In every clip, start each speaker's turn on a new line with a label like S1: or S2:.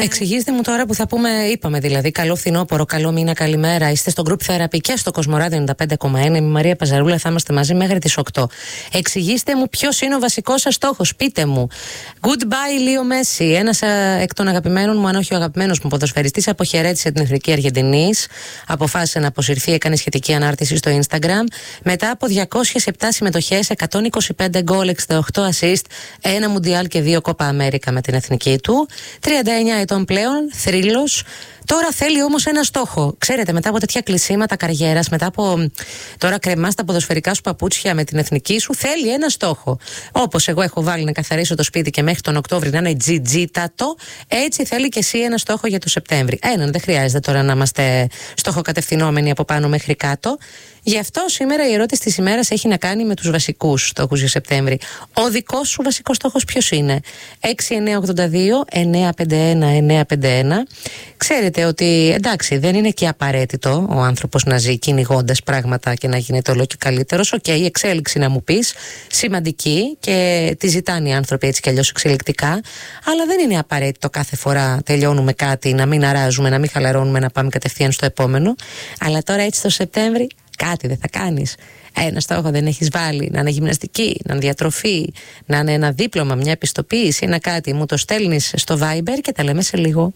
S1: Εξηγήστε μου τώρα που θα πούμε, είπαμε δηλαδή, καλό φθινόπωρο, καλό μήνα, καλημέρα. Είστε στο Group Therapy και στο Κοσμοράδιο 95,1. Είμαι η Μαρία Παζαρούλα, θα είμαστε μαζί μέχρι τις 8. Εξηγήστε μου ποιος είναι ο βασικός σας στόχος. Πείτε μου. Goodbye, Λίο Μέση. Ένας εκ των αγαπημένων μου, αν όχι ο αγαπημένος μου ποδοσφαιριστής, αποχαιρέτησε την Εθνική Αργεντινής. Αποφάσισε να αποσυρθεί, έκανε σχετική ανάρτηση στο Instagram. Μετά από 207 συμμετοχές, 125 γκολ, 68 assist, ένα Μουντιάλ και 2 Κόπα Αμέρικα με την εθνική του. 39 ετών πλέον, θρύλος. Τώρα θέλει όμως ένα στόχο. Ξέρετε, μετά από τέτοια κλεισίματα καριέρας, μετά από τώρα κρεμάς τα ποδοσφαιρικά σου παπούτσια με την εθνική σου, θέλει ένα στόχο. Όπως εγώ έχω βάλει να καθαρίσω το σπίτι και μέχρι τον Οκτώβρη να είναι GG-τατο, έτσι θέλει και εσύ ένα στόχο για το Σεπτέμβρη. Έναν, δεν χρειάζεται τώρα να είμαστε στοχοκατευθυνόμενοι από πάνω μέχρι κάτω. Γι' αυτό σήμερα η ερώτηση της ημέρας έχει να κάνει με τους βασικούς στόχους για Σεπτέμβρη. Ο δικός σου βασικός στόχος ποιος είναι? 6982-951-951. Ξέρετε ότι εντάξει, δεν είναι και απαραίτητο ο άνθρωπος να ζει κυνηγώντας πράγματα και να γίνεται όλο και καλύτερος. Οκ, η εξέλιξη να μου πεις, σημαντική και τη ζητάνε οι άνθρωποι έτσι κι αλλιώς εξελικτικά, αλλά δεν είναι απαραίτητο κάθε φορά τελειώνουμε κάτι να μην αράζουμε, να μην χαλαρώνουμε, να πάμε κατευθείαν στο επόμενο. Αλλά τώρα έτσι το Σεπτέμβρη κάτι δεν θα κάνεις? Ένα στόχο δεν έχεις βάλει? Να είναι γυμναστική, να είναι διατροφή, να είναι ένα δίπλωμα, μια επιστοποίηση, ένα κάτι? Μου το στέλνεις στο Viber και τα λέμε σε λίγο.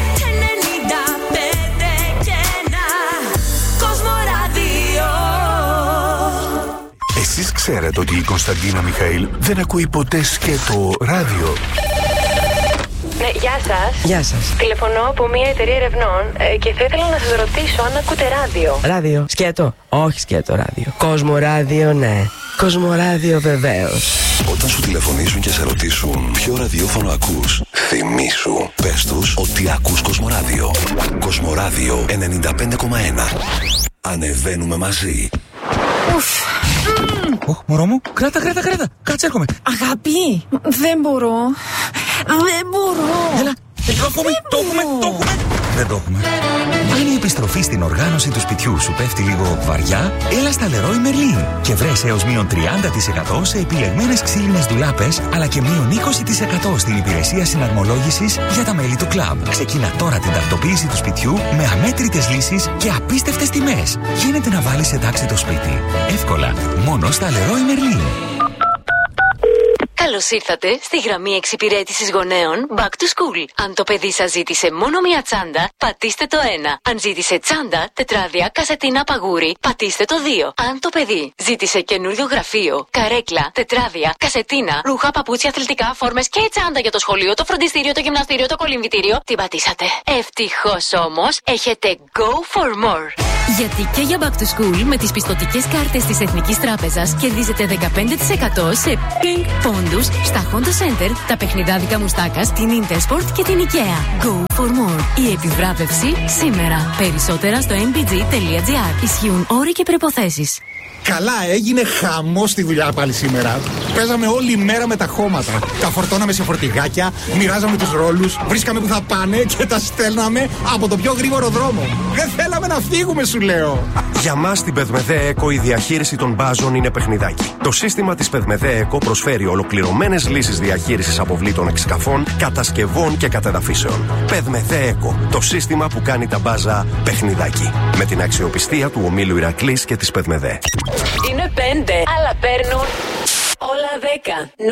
S2: Εσείς ξέρετε ότι η Κωνσταντίνα Μιχαήλ δεν ακούει ποτέ σκέτο ράδιο?
S3: Ναι, γεια σας.
S4: Γεια σας.
S3: Τηλεφωνώ από μια εταιρεία ερευνών και θα ήθελα να σας ρωτήσω αν ακούτε ράδιο.
S4: Ράδιο, σκέτο. Όχι σκέτο ράδιο. Κοσμοράδιο, ναι. Κοσμοράδιο, βεβαίως.
S2: Όταν σου τηλεφωνήσουν και σε ρωτήσουν ποιο ραδιόφωνο ακούς, θυμήσου, πες τους ότι ακούς Κοσμοράδιο. Κοσμοράδιο 95,1. Ανεβαίνουμε μαζί.
S5: Μωρό μου, κράτα. Κάτσε, έρχομαι.
S6: Αγάπη, δεν μπορώ.
S5: Έλα, το έχουμε. Δεν το έχουμε. Αν η επιστροφή στην οργάνωση του σπιτιού σου πέφτει λίγο βαριά, έλα στα Leroy Merlin και βρες έως μείον 30% σε επιλεγμένες ξύλινες ντουλάπες, αλλά και μείον 20% στην υπηρεσία συναρμολόγησης για τα μέλη του κλαμπ. Ξεκίνα τώρα την τακτοποίηση του σπιτιού με αμέτρητες λύσεις και απίστευτες τιμές. Γίνεται να βάλεις σε τάξη το σπίτι. Εύκολα, μόνο στα Leroy Merlin.
S7: Καλώς ήρθατε στη γραμμή εξυπηρέτησης γονέων Back to School. Αν το παιδί σας ζήτησε μόνο μία τσάντα, πατήστε το 1. Αν ζήτησε τσάντα, τετράδια, κασετίνα, παγούρι, πατήστε το 2. Αν το παιδί ζήτησε καινούριο γραφείο, καρέκλα, τετράδια, κασετίνα, ρούχα, παπούτσια, αθλητικά, φόρμες και τσάντα για το σχολείο, το φροντιστήριο, το γυμναστήριο, το κολυμβητήριο, την πατήσατε. Ευτυχώς όμως, έχετε Go for More.
S8: Γιατί και για Back to School με τις πιστωτικές κάρτες της Εθνικής Τράπεζας κερδίζετε 15% σε Pink πόντους στα Honda Center, τα παιχνιδάδικα Μουστάκας, την Intersport και την IKEA. Go for more. Η επιβράβευση σήμερα. Περισσότερα στο mbg.gr. Ισχύουν όροι και προϋποθέσεις.
S9: Καλά, έγινε χαμός στη δουλειά πάλι σήμερα. Παίζαμε όλη μέρα με τα χώματα. Τα φορτώναμε σε φορτηγάκια, μοιράζαμε τους ρόλους, βρίσκαμε που θα πάνε και τα στέλναμε από το πιο γρήγορο δρόμο. Δεν θέλαμε να φύγουμε, σου λέω.
S10: Για μας στην Πεδμεδέ ΕΚΟ η διαχείριση των μπάζων είναι παιχνιδάκι. Το σύστημα της Πεδμεδέ ΕΚΟ προσφέρει ολοκληρωμένες λύσεις διαχείρισης αποβλήτων εξκαφών, κατασκευών και κατεδαφίσεων. Πεδμεδέ ΕΚΟ, το σύστημα που κάνει τα μπάζα παιχνιδάκι. Με την αξιοπιστία του ομίλου Ηρακλής και της Πεδμεδέ.
S7: Είναι 5, αλλά παίρνουν όλα 10.